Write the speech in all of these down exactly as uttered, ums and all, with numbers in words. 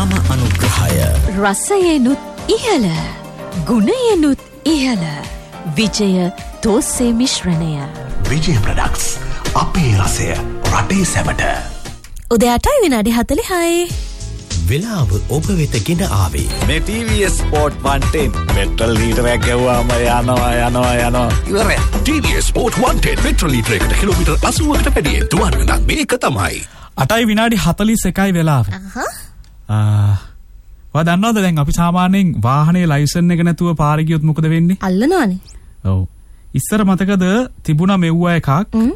ධර්ම අනුග්‍රහය. රසයෙනුත් ඉහළ, ගුණයෙනුත් ඉහළ. විජය තෝස්සේ මිශ්‍රණය. විජය ප්‍රොඩක්ට්ස්. අපේ රසය රටේ සැමට. උදෑටයි විනාඩි හතළිහයි. වෙලාව ඔබ වෙත ගෙන ආවේ. මේ ටී වී S Sport one ten petrol ලීටරයක් ගැව්වාම යනවා යනවා යනවා ඉවරයි. ටී වී S Sport one ten petrol ලීටරයකට kilometre අසූවකට වැඩියෙන් දුවන්න නම් මේක තමයි. අටයි විනාඩි හතළිස් එකයි වෙලාව. ආ ඔයා දන්නවද දැන් අපි සාමාන්‍යයෙන් වාහනේ ලයිසන් එක නැතුව පාරේ ගියොත් මොකද වෙන්නේ? අල්ලනවානේ. ඔව්. ඉස්සර මතකද තිබුණා මෙව්වා එකක්.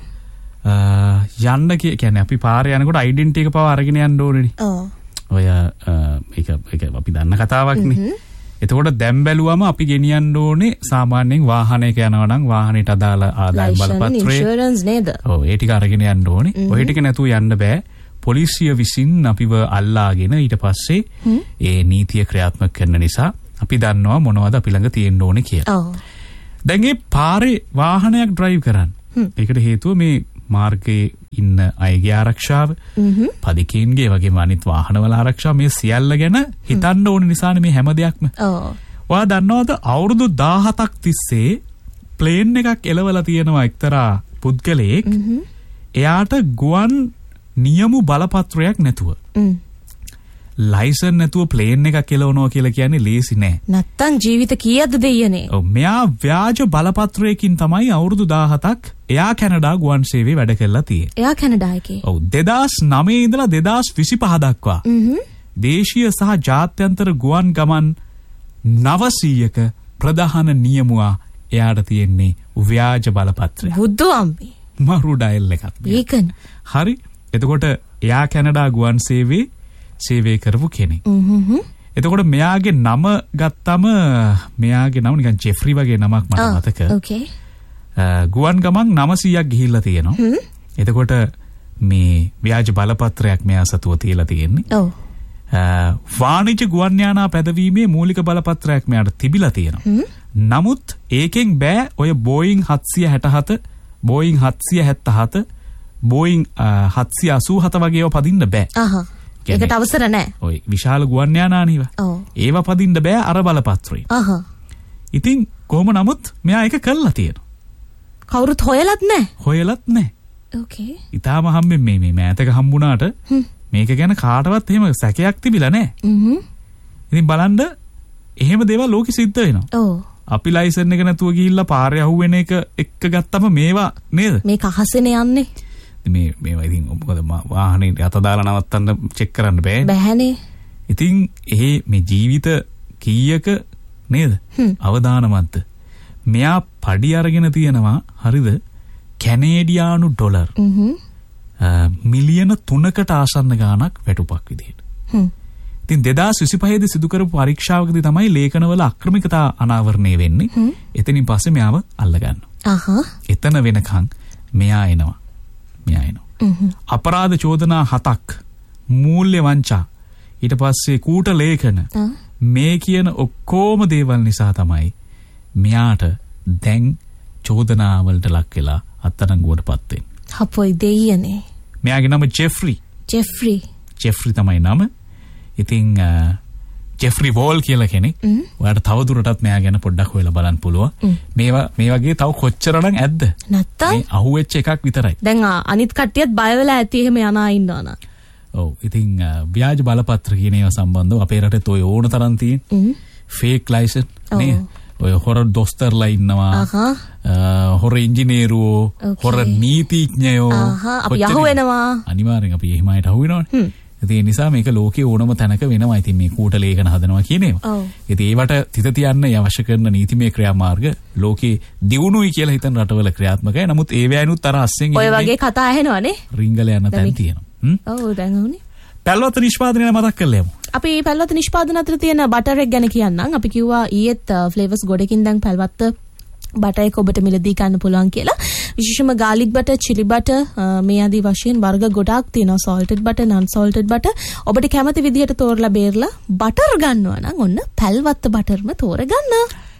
යන්න කියන්නේ අපි පාරේ යනකොට ඩෙන්ටිටි එක පව අරගෙන යන්න ඕනේනේ. ඔව්. ඔය ඒක ඒක අපි දන්න කතාවක්නේ. එතකොට දැන් බැලුවම අපි ගෙනියන්න ඕනේ සාමාන්‍යයෙන් වාහනයක යනවා නම් වාහනේට අදාළ ආදායම් බලපත්‍රය ඉන්ෂුරන්ස් නේද? ඔව් ඒ ටික අරගෙන යන්න ඕනේ. ඔය ටික නැතුව යන්න බෑ. පොලිසිය විසින් අපිව අල්ලාගෙන ඊට පස්සේ ඒ නීතිය ක්‍රියාත්මක කරන නිසා අපි දන්නවා මොනවද අපි ළඟ තියෙන්න ඕනේ කියලා. ඔව්. දැන් මේ පාරේ වාහනයක් ඩ්‍රයිව් කරන්න. ඒකට හේතුව මේ මාර්ගයේ ඉන්න අයගේ ආරක්ෂාව, පදිකීන්ගේ වගේම අනිත් වාහනවල ආරක්ෂාව මේ සියල්ල ගැන හිතන්න ඕන නිසානේ මේ හැම දෙයක්ම. ඔව්. ඔයා දන්නවද අවුරුදු දහහතක් තිස්සේ ප්ලේන් එකක් එලවලා තියෙනවා එක්තරා පුද්ගලයෙක්. එයාට ගුවන් නියම බලපත්‍රයක් නැතුව. ලයිසන් නැතුව ප්ලේන් එකක් එලවනවා කියලා කියන්නේ ලේසි නෑ. නැත්තම් ජීවිත කීයක්ද දෙයනේ. ඔව් මෙයා ව්‍යාජ බලපත්‍රයකින් තමයි අවුරුදු දහහතක් එයා කැනඩා ගුවන් සේවයේ වැඩ කරලා තියෙන්නේ. එයා කැනඩා එකේ. ඔව් දෙදාස් නවය ඉඳලා දෙදාස් විසිපහ දක්වා. දේශීය සහ ජාත්‍යන්තර ගුවන් ගමන් නවසීයක ප්‍රධාන නියමුවා එයාට තියෙන්නේ ව්‍යාජ බලපත්‍රය. බුදු අම්මේ. මරු ඩයල් එකක්. ඒකනේ. හරි. එතකොට එයා කැනඩා ගුවන් සේවයේ සේවය කරපු කෙනෙක්. එතකොට මෙයාගේ නම ගත්තම මෙයාගේ නම නිකන් ජෙෆ්රි වගේ නමක් මට මතක. ඕකේ. ගුවන් ගමන් නවසීයක් ගිහිල්ලා තියෙනවා. එතකොට මේ ව්‍යාජ බලපත්‍රයක් මෙයා සතුව තියලා තියෙන්නේ. ඔව්. වාණිජ්‍ය ගුවන් යානා පැදවීමේ මූලික බලපත්‍රයක් මෙයාට තිබිලා තියෙනවා. නමුත් ඒකෙන් බෑ ඔය බෝයින් හත්සිය හැටහත, බෝයින් හත්සිය හැත්තහත, බෝයින් හත්සිය අසූහත වගේ ඒවා පදින්න බෑ. අහහ. ඒකට අවසර නැහැ. ඔය විශාල ගුවන් යානානීව. ඔව්. ඒව පදින්න බෑ අර බලපත්‍රේ. අහහ. ඉතින් කොහොම නමුත් මෙයා ඒක කළා තියෙනවා. කවුරුත් හොයලත් නැහැ. හොයලත් නැහැ. ඕකේ. ඊටාම හම්බෙන් මේ මේ මෑතක හම්බුණාට මේක ගැන කාටවත් එහෙම සැකයක් තිබිලා නැහැ. හ්ම්. ඉතින් බලන්න එහෙම දේවල් ලෝකෙ සිද්ධ වෙනවා. ඔව්. අපි ලයිසන් එක නැතුව ගිහිල්ලා පාරේ අහුවෙන එක එක්ක ගත්තම මේවා නේද? මේක අහසනේ යන්නේ. මේ මේවා ඉතින් මොකද වාහනේ අත දාලා නවත්තන්න චෙක් කරන්න බෑ. බෑනේ. ඉතින් එහේ මේ ජීවිත කීයක නේද? අවදානමත්ද? මෙයා පඩි අරගෙන තියෙනවා හරිද? කැනේඩියානු ඩොලර්. මිලියන තුනකට ආසන්න ගාණක් වැටුපක් විදිහට. ඉතින් දෙදාස් විසිපහ දී සිදු කරපු පරීක්ෂාවකදී තමයි ලේඛනවල අක්‍රමිකතා අනාවරණය වෙන්නේ. එතනින් පස්සේ මෙයාව අල්ලගන්නවා. අහහ. එතන වෙනකන් මෙයා එනවා. මෙයා එනවා. අපරාධ චෝදනා හතක්, මූල්‍ය වංචා, ඊට පස්සේ කූට ලේඛන, මේ කියන ඔක්කොම දේවල් නිසා තමයි මෙයාට දැන් චෝදනාවලට ලක් වෙලා අත්අඩංගුවටපත් වෙන්නේ. හපොයි දෙයියනේ. මෙයාගේ නම ජෙෆ්රි. ජෙෆ්රි. ජෙෆ්රි තමයි නම. ඉතින් ජෙෆ්රි වෝල් කියලා කෙනෙක්. ඔයාලට තව දුරටත් මෙයා ගැන පොඩ්ඩක් හොයලා බලන්න පුළුවන්. මේවා මේ වගේ තව කොච්චරනම් ඇද්ද? නැත්තම් මේ අහුවෙච්ච එකක් විතරයි. දැන් අනිත් කට්ටියත් බය වෙලා ඇති එහෙම යනා ඉන්නවනම්. ඔව්. ඉතින් ව්‍යාජ බලපත්‍ර කියන ඒවා සම්බන්ධව අපේ රටේ toy ඕන තරම් තියෙන. ෆේක් ලයිසන් නේ. ඔය හොර දොස්තරලා ඉන්නවා. හොර ඉංජිනේරුවෝ, හොර නීතිඥයෝ. අපි අහු වෙනවා. අනිවාර්යෙන් අපි එහෙම අයට අහු වෙනවනේ. ඒ නිසා මේක ලෝකේ ඕනම තැනක වෙනවා. ඉතින් මේ කූට ලේඛන හදනවා කියන ඒවා. ඉතින් ඒවට තිත තියන්න අවශ්‍ය කරන නීතිමය ක්‍රියාමාර්ග ලෝකේ දියුණුයි කියලා හිතන රටවල ක්‍රියාත්මකයි. නමුත් ඒ වෑනුත් අර අස්සෙන් ඔය වගේ කතා ඇහෙනවනේ. රිංගල යන තැන් තියෙනවා. ඔව් දැන් උනේ. පැල්ලොත් නිෂ්පාදනය මතක් කරලා යමු. අපි පැල්ලොත් නිෂ්පාදන අතර තියෙන බටර් එක ගැන කියන්නම්. අපි කිව්වා ඊයේත් ෆ්ලේවර්ස් ගොඩකින් දැන් පැල්වත්ත බටර් එක ඔබට මිලදී ගන්න පුළුවන් කියලා. විශේෂම garlic butter, chili butter මේ ආදී වශයෙන් වර්ග ගොඩාක් තියෙනවා. salted butter, non salted butter. ඔබට කැමති විදිහට තෝරලා බේරලා බටර් ගන්නවා නම් ඔන්න පැල්වත්ත බටර්ම තෝරගන්න.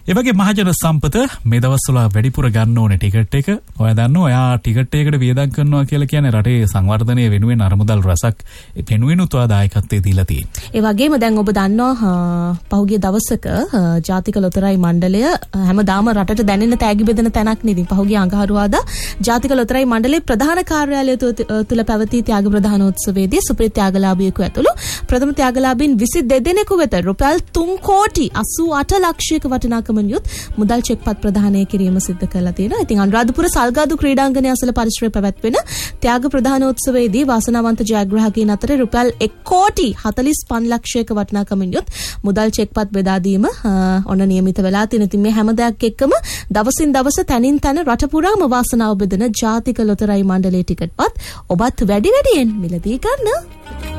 ඒ වගේ මහජන සම්පත මේ දවස්වල වැඩිපුර ගන්න ඕනේ ටිකට් එක. ඔයා දන්නවා ඔයා ටිකට් එකකට වියදම් කරනවා කියලා කියන්නේ රටේ සංවර්ධනය වෙනුවෙන් අරමුදල් රසක් වෙනුවෙනුත් ඔයා දායකත්වයේ දීලා තියෙනවා. ඒ වගේම දැන් ඔබ දන්නවා පහුගිය දවසක ජාතික ලොතරැයි මණ්ඩලය හැමදාම රටට දැනෙන තෑගි බෙදෙන තැනක් නෙදී. පහුගිය අඟහරුවාදා ජාතික ලොතරැයි මණ්ඩලයේ ප්‍රධාන කාර්යාලය තුල පැවති ත්‍යාග ප්‍රදානෝත්සවයේදී සුප්‍රීත ත්‍යාගලාභියෙකු ඇතුළු ප්‍රථම ත්‍යාගලාභීන් විසි දෙදෙනෙකු වෙත රුපියල් තුන් කෝටි අසූ අට ලක්ෂයක වටිනාකම යුත් මුදල් චෙක්පත් ප්‍රදානය කිරීම සිදු කරලා තියෙනවා. ඉතින් අනුරාධපුර සල්ගාදු ක්‍රීඩාංගණය අසල පරිශ්‍රයේ පැවැත්වෙන ත්‍යාග ප්‍රදානෝත්සවයේදී වාසනාවන්ත ජයග්‍රාහකයින් අතර රුපියල් එක් කෝටි හතළිස් පන්ස් ලක්ෂයක වටිනාකමින් යුත් මුදල් චෙක්පත් බෙදා දීම ඔන්න නියමිත වෙලා තියෙන. ඉතින් මේ හැම දෙයක් එක්කම දවසින් දවස තනින් තන රට පුරාම වාසනාව බෙදෙන ජාතික ලොතරැයි මණ්ඩලයේ ටිකට්පත් ඔබත් වැඩි වැඩියෙන් මිලදී ගන්න.